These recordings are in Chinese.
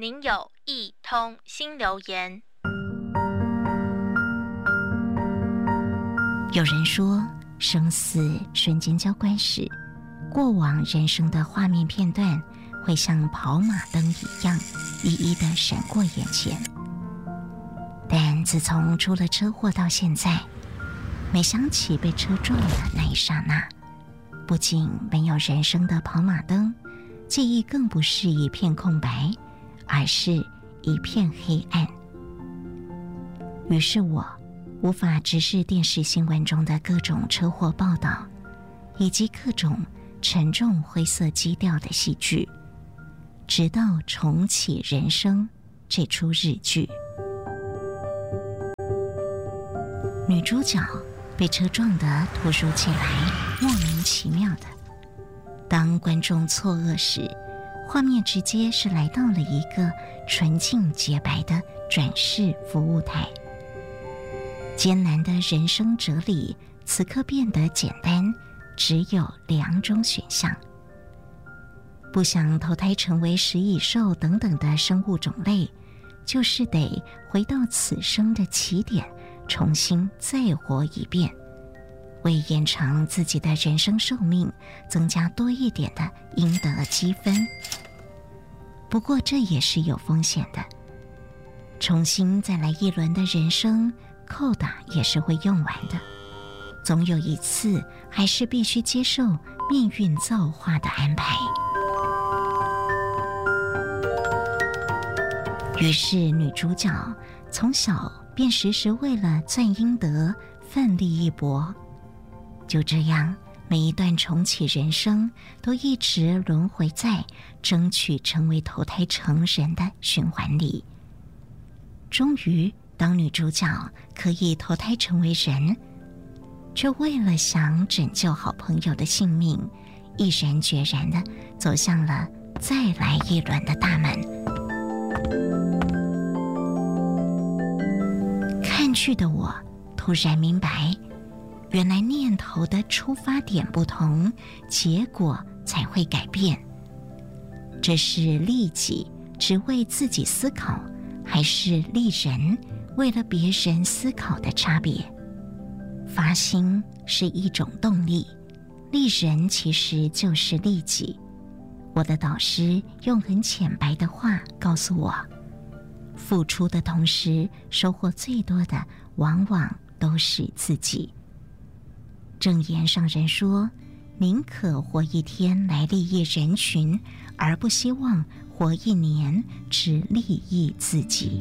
您有一通新留言。 有人说，生死瞬间交关时，过往人生的画面片段会像跑马灯一样，一一的闪过眼前。但自从出了车祸到现在，每想起被车撞的那一刹那，不仅没有人生的跑马灯，记忆更不是一片空白，而是一片黑暗。于是我无法直视电视新闻中的各种车祸报道，以及各种沉重灰色基调的戏剧，直到《重启人生》这出日剧。女主角被车撞得突如其来，莫名其妙的。当观众错愕时，画面直接是来到了一个纯净洁白的转世服务台。艰难的人生哲理此刻变得简单，只有2种选项：不想投胎成为食蚁兽等等的生物种类，就是得回到此生的起点，重新再活一遍，为延长自己的人生寿命增加多一点的应得积分。不过这也是有风险的，重新再来一轮的人生扣打也是会用完的，总有一次还是必须接受命运造化的安排。于是女主角从小便时时为了赚阴德奋力一搏，就这样每一段重启人生都一直轮回在争取成为投胎成人的循环里。终于当女主角可以投胎成为人，却为了想拯救好朋友的性命，毅然决然地走向了再来一轮的大门。看剧的我突然明白，原来念头的出发点不同，结果才会改变。这是利己只为自己思考，还是利人为了别人思考的差别？发心是一种动力，利人其实就是利己。我的导师用很浅白的话告诉我，付出的同时，收获最多的往往都是自己。正言上人说，宁可活一天来利益人群，而不希望活一年只利益自己。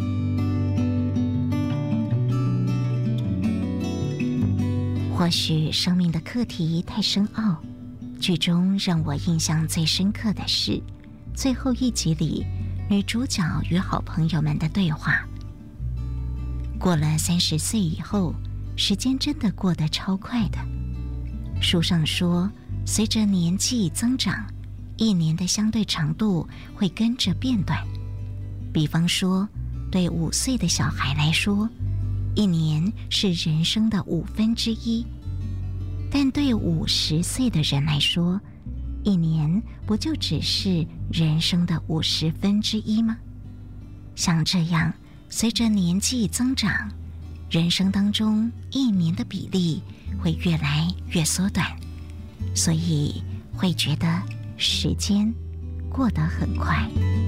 或许生命的课题太深奥，剧中让我印象最深刻的是最后一集里女主角与好朋友们的对话。过了30岁以后，时间真的过得超快的。书上说，随着年纪增长，一年的相对长度会跟着变短。比方说，对5岁的小孩来说，一年是人生的1/5，但对50岁的人来说，一年不就只是人生的1/50吗？像这样，随着年纪增长，人生当中一年的比例会越来越缩短，所以会觉得时间过得很快。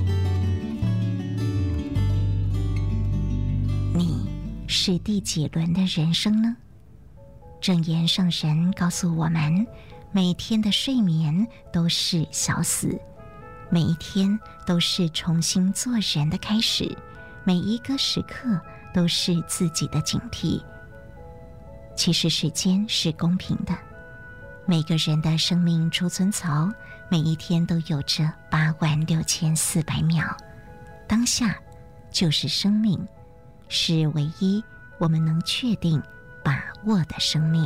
你是第几轮的人生呢？正言上人告诉我们，每天的睡眠都是小死，每一天都是重新做人的开始，每一个时刻都是自己的警惕。其实时间是公平的，每个人的生命储存槽每一天都有着86400秒，当下就是生命，是唯一我们能确定把握的生命。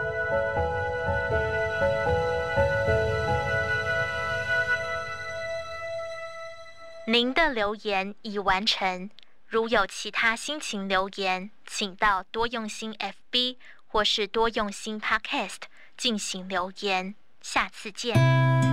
您的留言已完成，如有其他心情留言，请到多用心 FB 或是多用心 Podcast 进行留言。下次见。